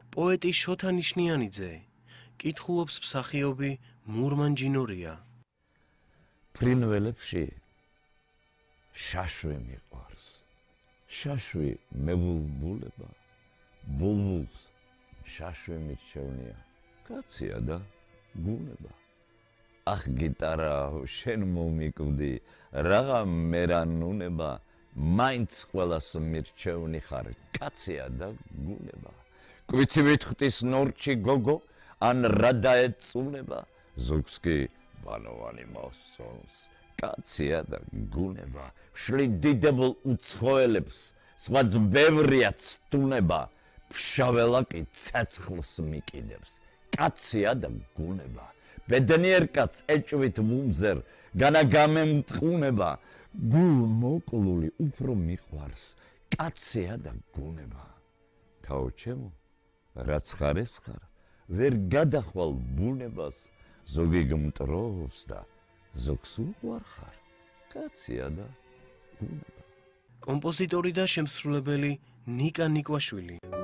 პოეტი შოთა ნიშნიანიძე კითხულობს მსახიობი მურმან ჯინორია. ფრინველებში შაშვი მიყვარს. შაშვი მებულბულება, ბულბულს შაშვი მირჩევნია. კაცია და გუნება. ახ გიტარაო, შენ მომიკვდი, რაღა მერანუნება, მაინც ყველას მირჩევნი ხარ, კაცია და გუნება. კვიცი მითხტის ნორჩი გოგო, ან რა დაეწუნება, ზოგს კი ბანოვანი მოსწონს, კაცია და გუნება. შლით დიდებულ უცხოელებს, სხვაც ბევრია ცდუნება, ფშაველა კი ცეცხლს მიკიდებს, კაცია და გუნება. ბედნიერ კაცს ეჭვით მუმზერ, განაგამემტყუნება, გულ მოკლული უფრო მიყვარს, კაცია და გუნება. თაო ჩემო, რაც ხარ ეს ხარ, ვერ გადახვალ ბუნებას, ზოგი გმტრობს და ზოგს უყვარ ხარ, კაცია და გუნება. კომპოზიტორი და შემსრულებელი ნიკა ნიკვაშვილი.